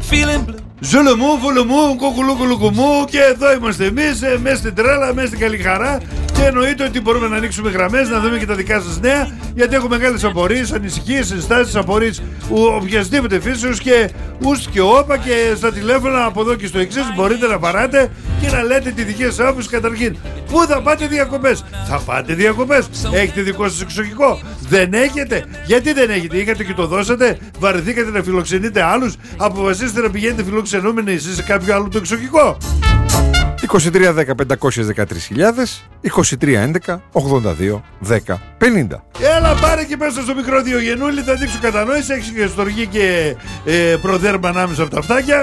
Ζουλουμού, βουλουμού, κουκουλούκουλουκουμού. Και εδώ είμαστε εμείς, μέσα στην τρέλα, μέσα στην καλή χαρά. Και εννοείται ότι μπορούμε να ανοίξουμε γραμμές, να δούμε και τα δικά σας νέα. Γιατί έχω μεγάλες απορίες, ανησυχίες, ενστάσεις, απορίες οποιασδήποτε φύσεως και ους και όπα. Και στα τηλέφωνα από εδώ και στο εξής μπορείτε να παράτε και να λέτε τη δική σας άποψη. Καταρχήν, πού θα πάτε διακοπές? Θα πάτε διακοπές? Έχετε δικό σας εξοχικό? Δεν έχετε? Γιατί δεν έχετε? Είχατε και το δώσατε? Βαρεθήκατε να φιλοξενείτε άλλους? Αποφασίσετε να πηγαίνετε φιλοξενούμενοι εσείς σε κάποιο άλλο το εξοχικό? 2310 513.000, 2311 82 10 50. Έλα πάρε και μέσα στο μικρό Διογενούλη, θα δείξω κατανόηση. Έχεις και στοργή και προδέρμα ανάμεσα από τα αυτάκια.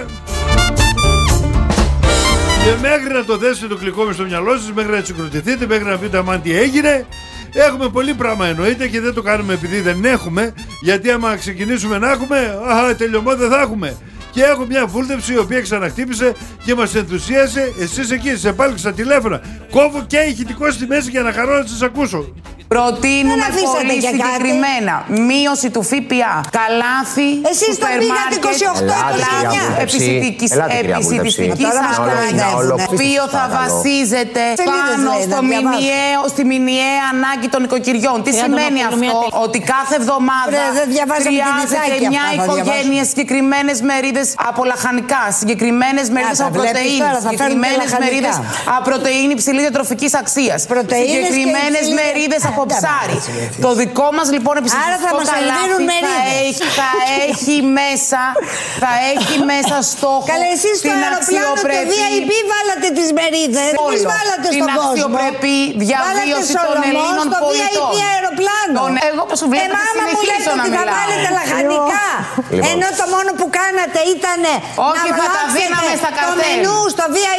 Και μέχρι να το δέσετε το κλικό στο μυαλό σας, μέχρι να συγκροτηθείτε, μέχρι να πείτε αμάν τι έγινε. Έχουμε πολύ πράγμα εννοείται και δεν το κάνουμε επειδή δεν έχουμε. Γιατί άμα ξεκινήσουμε να έχουμε, τελειωμό δεν θα έχουμε. Και έχω μια βούλτευση η οποία ξαναχτύπησε και μας ενθουσίασε. Εσείς εκεί, σε πάλι στα τηλέφωνα. Κόβω και ηχητικό στη μέση για να χαρώ να σας ακούσω. Προτείνουμε πολύ συγκεκριμένα μείωση του ΦΠΑ, καλάθι, εσείς το πήγατε 28 χρόνια. Επισητικής το οποίο θα βασίζεται πάνω στη μηνιαία ανάγκη των οικοκυριών. Τι σημαίνει αυτό? Ότι κάθε εβδομάδα χρειάζεται μια οικογένεια συγκεκριμένες μερίδες από λαχανικά, συγκεκριμένες μερίδες από πρωτεΐνη, συγκεκριμένες μερίδες από πρωτεΐνη υψηλής διατροφικής αξίας, συγκεκριμένες μερίδες από ψάρι. Το δικό μας λοιπόν επιστημονικό καλάθι θα έχει μέσα στόχο την αξιοπρεπή. Το VIP βάλατε τις μερίδες. Τις βάλατε στον κόσμο. Την αξιοπρεπή διαβίωση των Ελλήνων πολιτών. VIP αεροπλάνο. Εγώ όπως βλέπετε συνεχίζω να μιλάω. Θα βάλετε λαχανικά. Ενώ το μόνο που κάνατε ήταν να βλάψετε το μενού στο VIP